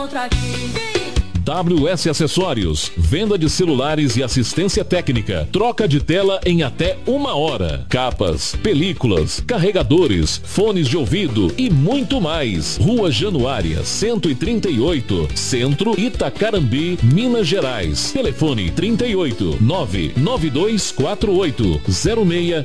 encontro aqui. WS Acessórios, venda de celulares e assistência técnica, troca de tela em até 1 hora, capas, películas, carregadores, fones de ouvido e muito mais. Rua Januária, 138, Centro, Itacarambi, Minas Gerais. Telefone 38 99248 06